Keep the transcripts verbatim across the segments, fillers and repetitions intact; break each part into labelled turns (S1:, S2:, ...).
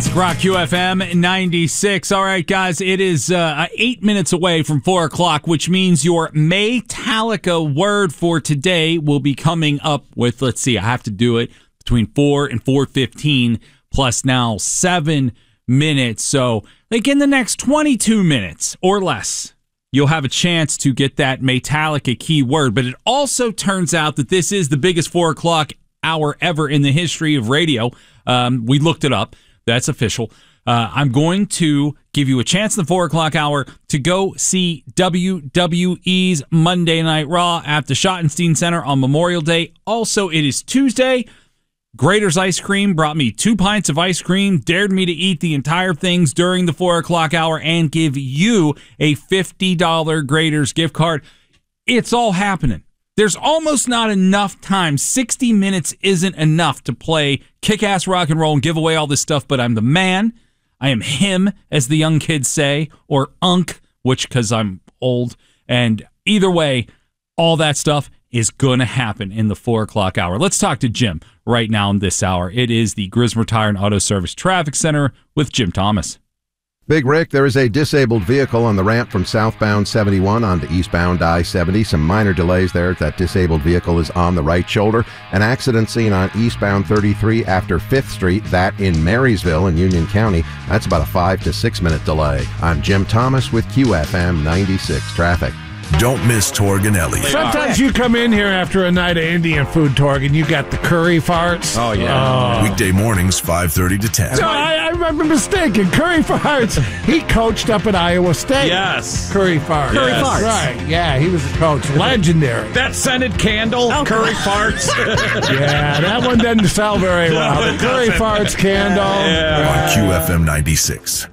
S1: Rock Q F M ninety-six. All right, guys, it is uh, eight minutes away from four o'clock, which means your Maytalica word for today will be coming up with, let's see, I have to do it between four and four fifteen, plus now seven minutes. So, like in the next twenty-two minutes or less, you'll have a chance to get that Maytalica keyword. But it also turns out that this is the biggest four o'clock hour ever in the history of radio. Um, we looked it up. That's official. Uh, I'm going to give you a chance in the four o'clock hour to go see W W E's Monday Night Raw at the Schottenstein Center on Memorial Day. Also, it is Tuesday. Grater's Ice Cream brought me two pints of ice cream, dared me to eat the entire things during the four o'clock hour, and give you a fifty dollars Grater's gift card. It's all happening. There's almost not enough time. sixty minutes isn't enough to play kick-ass rock and roll and give away all this stuff, but I'm the man. I am him, as the young kids say, or unk, which because I'm old. And either way, all that stuff is going to happen in the four o'clock hour. Let's talk to Jim right now in this hour. It is the Grismer Tire and Auto Service Traffic Center with Jim Thomas.
S2: Big Rick, there is a disabled vehicle on the ramp from southbound seventy-one onto eastbound I seventy. Some minor delays there. That disabled vehicle is on the right shoulder. An accident scene on eastbound thirty-three after fifth Street, that in Marysville in Union County. That's about a five to six minute delay. I'm Jim Thomas with Q F M ninety-six Traffic.
S3: Don't miss Torg and Elliott.
S4: Sometimes you come in here after a night of Indian food, Torg, and you got the curry farts.
S1: Oh, yeah.
S4: Oh.
S3: Weekday mornings, five thirty to ten.
S4: No, I, I remember mistaken. Curry farts. He coached up at Iowa State.
S5: Yes.
S4: Curry farts.
S5: Curry
S4: Yes.
S5: farts.
S4: Right. Yeah, he was a coach. Legendary.
S5: That scented candle,
S4: Oh,
S5: curry farts.
S4: Yeah, that one doesn't sell very well.
S5: No,
S4: The
S5: it
S4: curry
S5: doesn't.
S4: farts candle.
S5: Yeah.
S3: On Q F M ninety-six.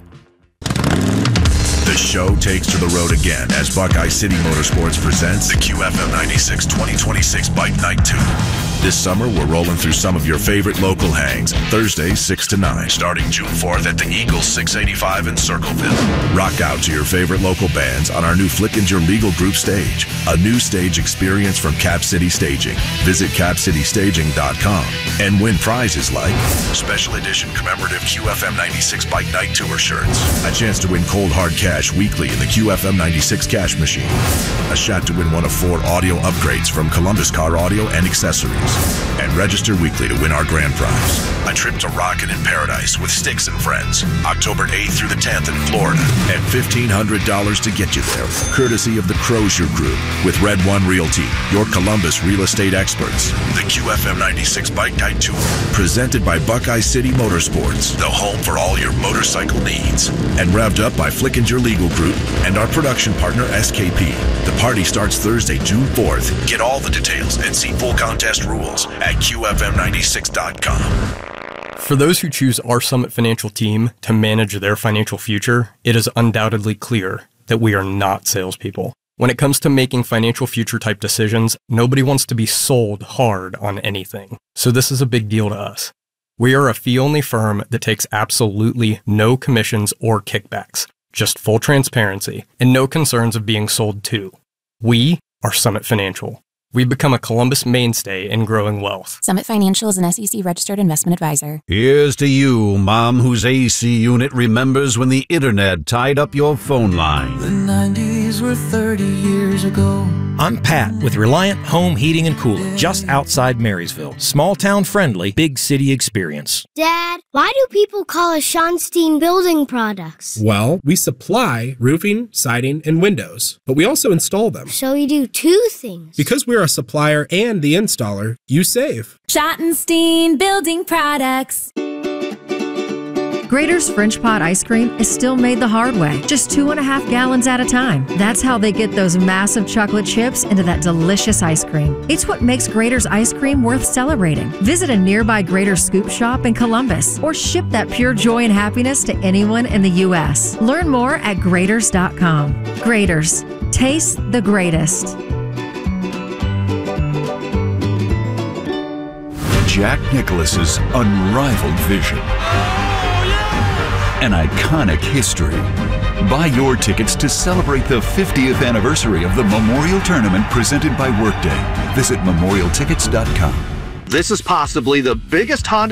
S3: The show takes to the road again as Buckeye City Motorsports presents the Q F M ninety-six twenty twenty-six Bike Night two. This summer, we're rolling through some of your favorite local hangs, Thursday, six to nine, starting June fourth at the Eagle six eighty-five in Circleville. Rock out to your favorite local bands on our new Flickinger Legal Group stage, a new stage experience from Cap City Staging. Visit cap city staging dot com and win prizes like special edition commemorative Q F M ninety-six Bike Night Tour shirts, a chance to win cold hard cash weekly in the Q F M ninety-six cash machine, a shot to win one of four audio upgrades from Columbus Car Audio and Accessories, and register weekly to win our grand prize, a trip to Rockin' in Paradise with Sticks and Friends, October eighth through the tenth in Florida, and fifteen hundred dollars to get you there, courtesy of the Crozier Group with Red One Realty, your Columbus real estate experts. The Q F M ninety-six Bike Night Tour, presented by Buckeye City Motorsports, the home for all your motorcycle needs, and revved up by Flickinger Legal Group and our production partner S K P. The party starts Thursday, June fourth. Get all the details and see full contest rules at Q F M ninety-six dot com.
S6: For those who choose our Summit Financial team to manage their financial future, it is undoubtedly clear that we are not salespeople. When it comes to making financial future type decisions, nobody wants to be sold hard on anything. So this is a big deal to us. We are a fee-only firm that takes absolutely no commissions or kickbacks, just full transparency and no concerns of being sold to. We are Summit Financial. We've become a Columbus mainstay in growing wealth.
S7: Summit Financial is an S E C-registered investment advisor.
S8: Here's to you, Mom, whose A C unit remembers when the internet tied up your phone line.
S9: The nineties were thirty years ago.
S10: I'm Pat with Reliant Home Heating and Cooling, just outside Marysville. Small town friendly, big city experience.
S11: Dad, why do people call us Schottenstein Building Products?
S12: Well, we supply roofing, siding, and windows, but we also install them.
S11: So you do two things.
S12: Because we're a supplier and the installer, you save.
S13: Schottenstein Building Products.
S14: Grater's French Pot ice cream is still made the hard way, just two and a half gallons at a time. That's how they get those massive chocolate chips into that delicious ice cream. It's what makes Grater's ice cream worth celebrating. Visit a nearby Grater's Scoop shop in Columbus or ship that pure joy and happiness to anyone in the U S. Learn more at graters dot com. Grater's. Taste the greatest.
S15: Jack Nicklaus's unrivaled vision. An iconic history. Buy your tickets to celebrate the fiftieth anniversary of the Memorial Tournament presented by Workday. Visit memorial tickets dot com.
S16: This is possibly the biggest Honda